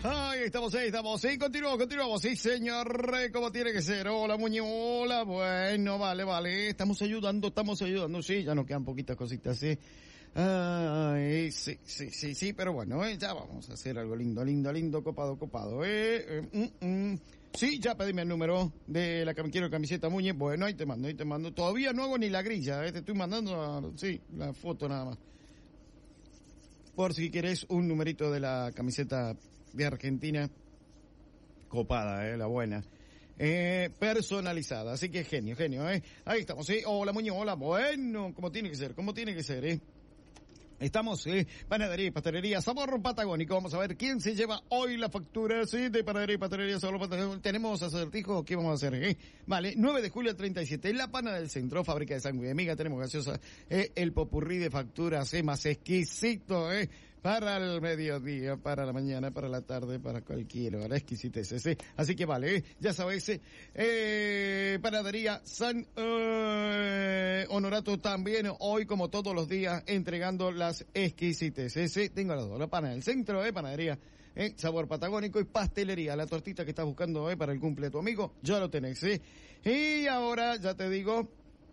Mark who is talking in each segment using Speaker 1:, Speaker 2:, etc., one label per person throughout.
Speaker 1: Ahí estamos, sí, continuamos, sí señor, como tiene que ser. Hola Muñola, bueno, vale, estamos ayudando, sí, ya nos quedan poquitas cositas, sí. Ay, sí, pero bueno, ya vamos a hacer algo lindo, copado, Sí, ya pedime el número de la camiseta Muñe, bueno, ahí te mando, todavía no hago ni la grilla, te estoy mandando, la foto nada más. Por si querés un numerito de la camiseta de Argentina, copada, la buena, personalizada, así que genio, ahí estamos, sí, hola Muñola, bueno, como tiene que ser, Estamos, panadería y pastelería Sabor Patagónico. Vamos a ver quién se lleva hoy la factura, de panadería y pastelería Sabor Patagónico. Tenemos acertijo, ¿qué vamos a hacer, Vale, 9 de julio al 37, La Pana del Centro, fábrica de sangre y amiga. Tenemos gaseosa, el popurrí de facturas, más exquisito, para el mediodía, para la mañana, para la tarde, para cualquier hora, exquisiteces, Así que vale, ya sabéis, panadería San Honorato también, hoy como todos los días, entregando las exquisiteces, tengo las dos, La Pana del Centro, panadería, Sabor Patagónico y pastelería, la tortita que estás buscando, para el cumple de tu amigo, ya lo tenés, Y ahora, ya te digo,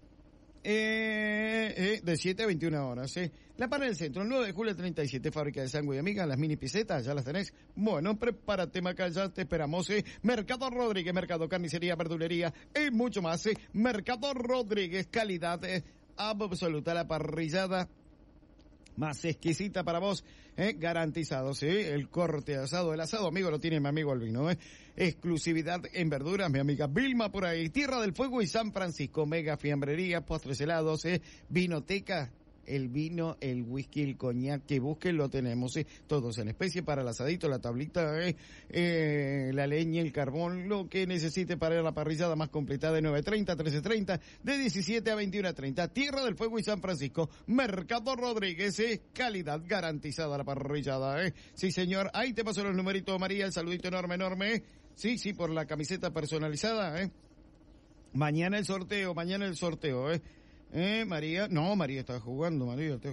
Speaker 1: de 7 a 21 horas, La Pana del Centro, el 9 de julio 37, fábrica de sangre y amiga, las mini pisetas, ya las tenés. Bueno, prepárate, Maca, ya te esperamos, Mercado Rodríguez, Mercado Carnicería, Verdulería y mucho más, Mercado Rodríguez, calidad absoluta, la parrillada más exquisita para vos, garantizado, el corte asado, el asado, amigo, lo tiene mi amigo Albino, exclusividad en verduras, mi amiga Vilma por ahí, Tierra del Fuego y San Francisco, mega fiambrería, postres helados, vinoteca, el vino, el whisky, el coñac, que busquen lo tenemos, todos en especie para el asadito, la tablita, la leña, el carbón, lo que necesite para la parrillada más completada de 9:30 a 13:30, de 17 a 21:30, Tierra del Fuego y San Francisco, Mercado Rodríguez, calidad garantizada la parrillada, Sí señor, ahí te paso los numeritos, María, el saludito enorme, sí, por la camiseta personalizada, Mañana el sorteo, María, no, María está jugando,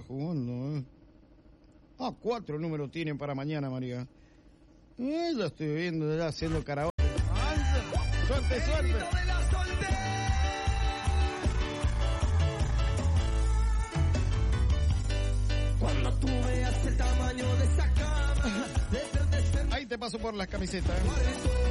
Speaker 1: 4 números tienen para mañana, María. Ya estoy viendo, ya haciendo karaoke. Suerte.
Speaker 2: Cuando tú veas el tamaño de esa cama,
Speaker 1: Ahí te paso por las camisetas.